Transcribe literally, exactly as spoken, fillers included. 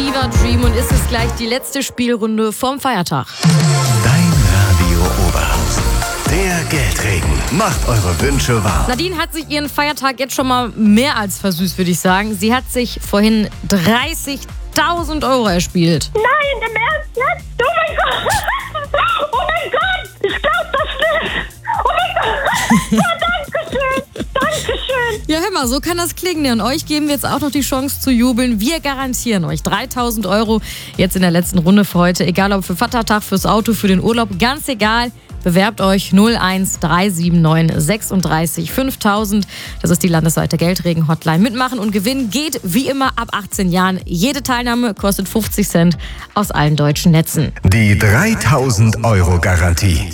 Fever Dream und ist es gleich die letzte Spielrunde vorm Feiertag. Dein Radio Oberhausen. Der Geldregen macht eure Wünsche wahr. Nadine hat sich ihren Feiertag jetzt schon mal mehr als versüßt, würde ich sagen. Sie hat sich vorhin dreißigtausend Euro erspielt. Nein, im Ernst jetzt? Oh mein Gott! Oh mein Gott! Ich glaub das nicht! Oh mein Gott! Ja, danke schön! Dankeschön! Ja, hör mal, so kann das klingen. Und euch geben wir jetzt auch noch die Chance zu jubeln. Wir garantieren euch dreitausend Euro jetzt in der letzten Runde für heute. Egal ob für Vatertag, fürs Auto, für den Urlaub, ganz egal. Bewerbt euch null eins drei sieben neun sechsunddreißig fünftausend. Das ist die Landesseite Geldregen-Hotline. Mitmachen und gewinnen geht wie immer ab achtzehn Jahren. Jede Teilnahme kostet fünfzig Cent aus allen deutschen Netzen. Die dreitausend Euro Garantie.